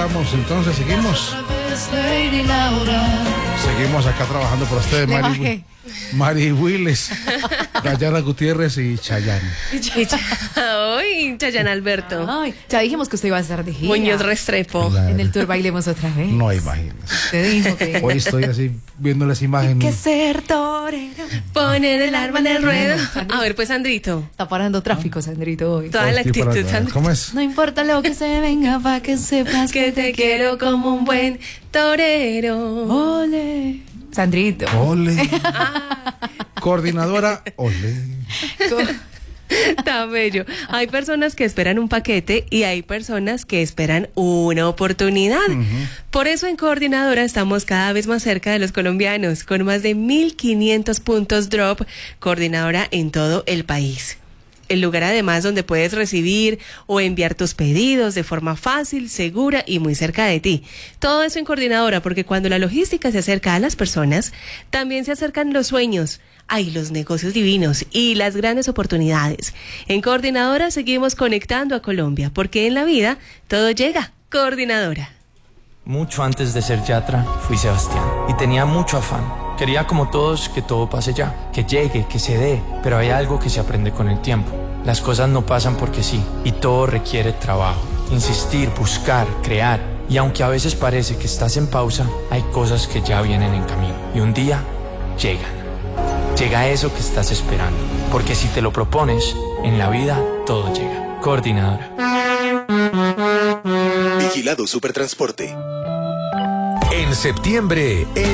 estamos, entonces seguimos. Seguimos acá trabajando por ustedes, Mari Willes, Dayana Gutiérrez y Chayanne. Ay, Chayanne Alberto. Ay, ya dijimos que usted iba a estar de gira. Muñoz Restrepo. Claro. En el tour Bailemos Otra Vez. No imagínese. Usted dijo que... Hoy estoy así viendo las imágenes. que ser torero. Poner el arma en el ruedo. A ver, pues, Sandrito. Está parando tráfico, Sandrito, hoy. Toda la Estoy actitud, para- Sandrito. ¿Cómo es? No importa lo que se venga, pa' que sepas Que te quiero como un buen torero. Ole. Sandrito. Ole. Coordinadora, ole. Tan bello. Hay personas que esperan un paquete y hay personas que esperan una oportunidad. Por eso en Coordinadora estamos cada vez más cerca de los colombianos, con más de 1.500 puntos Drop Coordinadora en todo el país. El lugar además donde puedes recibir o enviar tus pedidos de forma fácil, segura y muy cerca de ti. Todo eso en Coordinadora, porque cuando la logística se acerca a las personas, también se acercan los sueños, los negocios divinos y las grandes oportunidades. En Coordinadora seguimos conectando a Colombia, porque en la vida todo llega. Coordinadora. Mucho antes de ser Yatra, fui Sebastián y tenía mucho afán. Quería como todos que todo pase ya, que llegue, que se dé, pero hay algo que se aprende con el tiempo. Las cosas no pasan porque sí, y todo requiere trabajo, insistir, buscar, crear. Y aunque a veces parece que estás en pausa, hay cosas que ya vienen en camino. Y un día, llegan. Llega eso que estás esperando, porque si te lo propones, en la vida todo llega. Coordinadora. Vigilado Supertransporte. En septiembre,